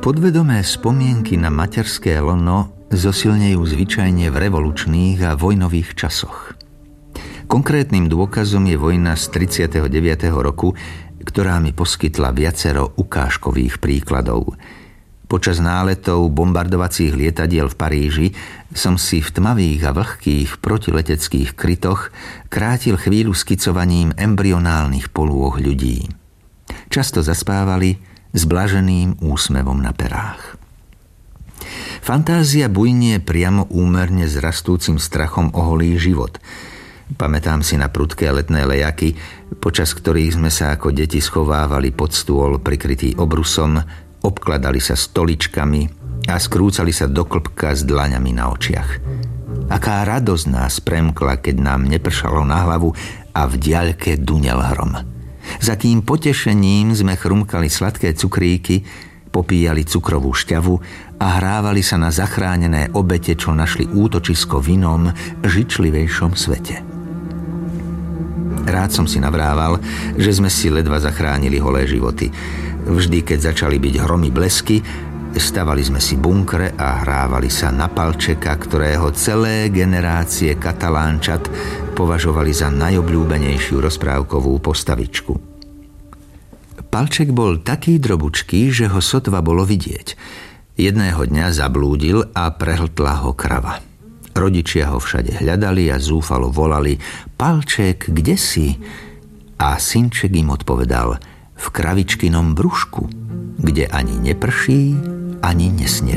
Podvedomé spomienky na materské lono zosilnejú zvyčajne v revolučných a vojnových časoch. Konkrétnym dôkazom je vojna z 39. roku, ktorá mi poskytla viacero ukážkových príkladov. Počas náletov bombardovacích lietadiel v Paríži som si v tmavých a vlhkých protileteckých krytoch krátil chvíľu skicovaním embryonálnych polôh ľudí. Často zaspávali s blaženým úsmevom na perách. Fantázia bujnie priamo úmerne s rastúcim strachom o holý život. Pamätám si na prudké letné lejaky, počas ktorých sme sa ako deti schovávali pod stôl prikrytý obrusom, obkladali sa stoličkami a skrúcali sa do klbka s dlaňami na očiach. Aká radosť nás premkla, keď nám nepršalo na hlavu a v diaľke dunel hrom. Za kým potešením sme chrumkali sladké cukríky, popíjali cukrovú šťavu a hrávali sa na zachránené obete, čo našli útočisko v inom, žičlivejšom svete. Rád som si navrával, že sme si ledva zachránili holé životy. Vždy, keď začali byť hromy blesky, stavali sme si bunkre a hrávali sa na Palčeka, ktorého celé generácie katalánčat považovali za najobľúbenejšiu rozprávkovú postavičku. Palček bol taký drobučký, že ho sotva bolo vidieť. Jedného dňa zablúdil a prehltla ho krava. Rodičia ho všade hľadali a zúfalo volali: Palček, kde si? A synček im odpovedal: v kravičkinom brúšku, kde ani neprší, ani nesneží.